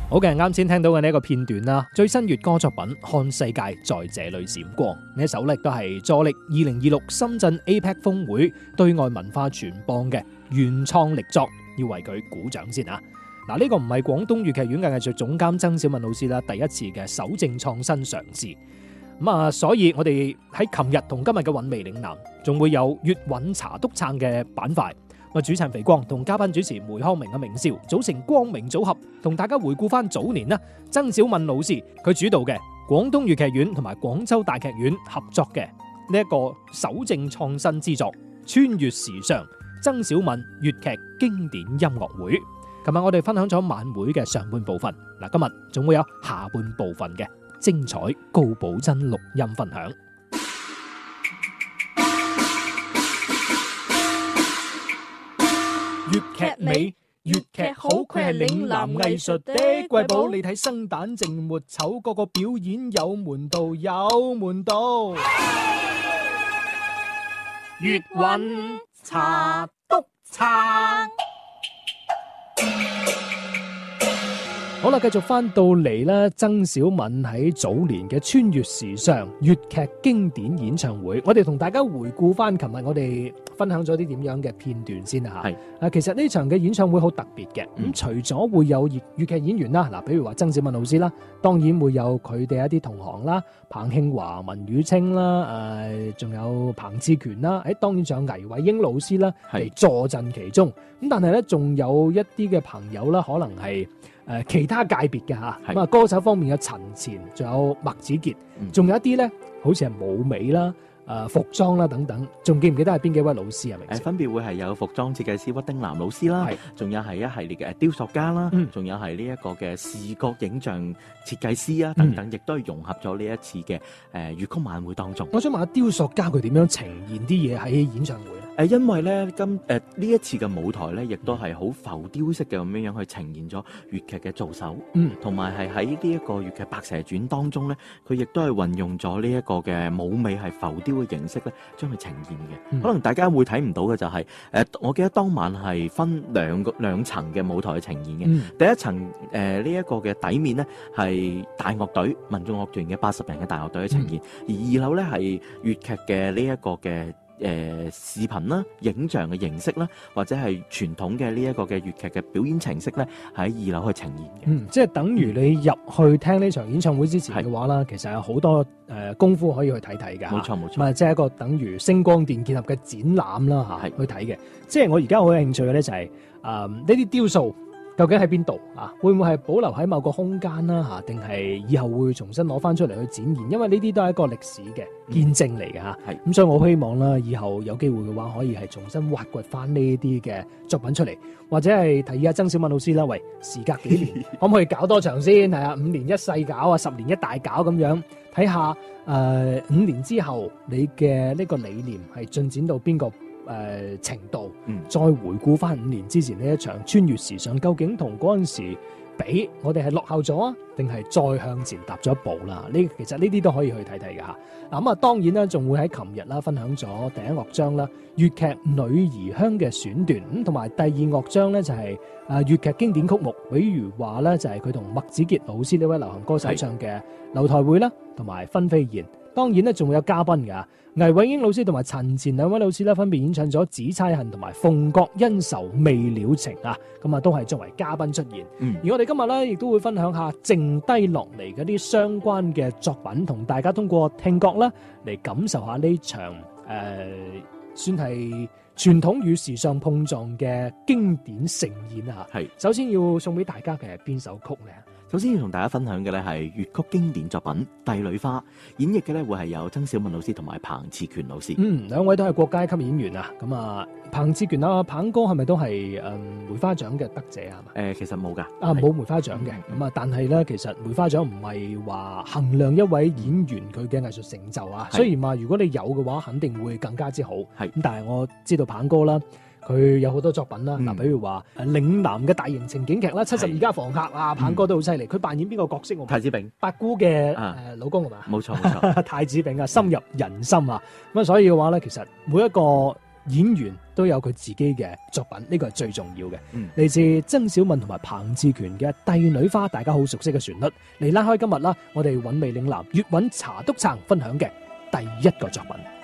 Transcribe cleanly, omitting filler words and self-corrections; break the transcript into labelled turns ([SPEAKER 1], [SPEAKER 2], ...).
[SPEAKER 1] 好嘅，啱先聽到嘅呢一個片段啦，最新粵歌作品《看世界在這裏閃光》呢一首咧，都係助力2026深圳 APEC 峰會對外文化傳播嘅原創力作，要為佢鼓掌先啊！嗱，呢個唔係廣東粵劇院嘅藝術總監曾小敏老師啦，第一次嘅搜證創新嘗試。所以我哋喺琴日同今日嘅韻味嶺南，仲會有粵韻茶督撐嘅板塊。主持人肥光同嘉賓主持梅康明嘅明少組成光明組合，同大家回顧翻早年啦。曾小敏老師佢主導嘅廣東粵劇院同埋廣州大劇院合作嘅呢一個搜證創新之作《穿越時尚曾小敏粵劇經典音樂會》。琴日我哋分享咗晚會嘅上半部分，嗱，今日仲會有下半部分嘅精彩高保真錄音分享。粵劇美，粵劇好，佢係嶺南藝術的瑰寶。你睇生旦淨末丑，個個表演有門道，有門道。粵韻茶督撐。好啦，繼續翻到嚟啦，曾小敏喺早年嘅穿越時尚粵劇經典演唱會，我哋同大家回顧翻琴日我哋分享咗啲點樣嘅片段先啦吓。其實呢場嘅演唱會好特別嘅，除咗會有粵劇演員啦，比如話曾小敏老師啦，當然會有佢哋一啲同行啦，彭慶華、文宇清啦，仲有彭志權啦，當然仲有倪偉英老師啦嚟坐鎮其中。咁但係咧，仲有一啲嘅朋友啦，可能係其他界別嘅吓。咁啊，歌手方面有陳前，仲有麥子傑，仲有一啲咧，好似係舞美啦、服裝啦等等。仲記唔記得係邊幾位老師啊？
[SPEAKER 2] 分別會係有服裝設計師屈丁南老師啦，仲有係一系列嘅雕塑家啦，仲有係呢一個嘅視覺影像設計師啊等等，亦都係融合咗呢一次嘅粵曲晚會當中。
[SPEAKER 1] 我想問下雕塑家佢點樣呈現啲嘢喺演唱會咧？
[SPEAKER 2] 因為咧呢一次嘅舞台咧，亦都係好浮雕式嘅咁樣去呈現咗粵劇嘅造手，同埋係喺呢一個粵劇《白蛇傳》當中咧，佢亦都係運用咗呢一個嘅舞美係浮雕嘅形式咧，將佢呈現嘅。可能大家會睇唔到嘅就係我記得當晚係分兩層嘅舞台去呈現嘅。第一層呢一個嘅底面咧係大樂隊民眾樂團嘅80人嘅大樂隊去呈現，而2樓咧係粵劇嘅呢一個嘅視頻啦、影像嘅形式啦，或者係傳統嘅呢一個嘅粵劇嘅表演程式咧，喺2樓去呈現嘅。即係等於你入去聽呢場演唱會之前嘅話啦，其實有好多功夫可以去睇睇㗎。冇錯冇錯，即係一個等於星光電結合嘅展覽啦嚇，去睇嘅。即係我而家好有興趣嘅咧就係呢啲雕塑。究竟喺邊度啊？會唔會係保留喺某個空間啦？嚇，定係以後會重新攞翻出嚟去展現？因為呢啲都係一個歷史嘅見證嚟嘅嚇。咁所以我希望啦，以後有機會嘅話，可以係重新挖掘翻呢啲嘅作品出嚟，或者係提議下曾小敏老師啦。喂，時隔幾年，可唔可以搞多場先？係啊，5年一細搞啊，10年一大搞咁樣，睇下5年之後你嘅呢個理念係進展到邊個程度，再回顧翻5年之前呢一場穿越時尚，究竟同嗰陣時比，我哋係落後咗啊，定係再向前踏咗一步啦？其實呢啲都可以去睇睇㗎嚇。咁當然啦，仲會喺琴日啦分享咗第一樂章啦，粵劇女兒香嘅選段，咁同埋第二樂章咧就係粵劇經典曲目，比如話咧就係佢同麥子傑老師呢位流行歌手唱嘅《樓台會》啦，同埋《分飛燕》。當然咧，仲會有嘉賓㗎，倪偉英老師同埋陳前兩位老師咧，分別演唱咗《紫釵恨》同埋《鳳閣恩仇未了情》啊，咁啊都係作為嘉賓出現。而我哋今日咧，亦都會分享下剩低落嚟嗰啲相關嘅作品，同大家通過聽覺啦嚟感受下呢場算係傳統與時尚碰撞嘅經典盛宴啊！首先要送俾大家嘅係邊首曲呢？ 首先要同大家分享嘅咧係粵曲經典作品《帝女花》，演繹嘅咧會係有曾小敏老師同埋彭志權老師。
[SPEAKER 1] 兩位都係國家級演員啊！咁啊，彭志權啊，彭哥係咪都係梅花獎嘅得者啊？
[SPEAKER 2] 其實冇㗎，
[SPEAKER 1] 冇梅花獎嘅。咁啊，但係咧，其實梅花獎唔係話衡量一位演員佢嘅藝術成就啊。雖然話如果你有嘅話，肯定會更加之好。咁但係我知道彭哥啦。佢有好多作品啦，比如話嶺南嘅大型情景劇啦，72家房客啊，彭哥都好犀利。佢扮演邊個角色？
[SPEAKER 2] 太子炳，
[SPEAKER 1] 八姑嘅老公係嘛？
[SPEAKER 2] 冇錯冇錯，
[SPEAKER 1] 太子炳啊，深入人心啊。咁所以嘅話咧，其實每一個演員都有佢自己嘅作品，呢個係最重要嘅。
[SPEAKER 2] 嗯
[SPEAKER 1] 嚟自曾小敏同埋彭志權嘅《帝女花》，大家好熟悉嘅旋律，嚟拉開今日啦，我哋韻味嶺南粵韻茶督撐分享嘅第一個作品。